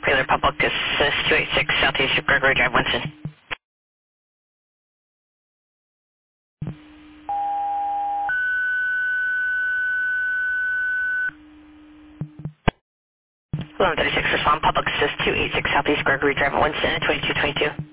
Prelude Public Assist 286 Southeast Gregory Drive, Winston. 1136, respond Public Assist 286 Southeast Gregory Drive, Winston, 2222.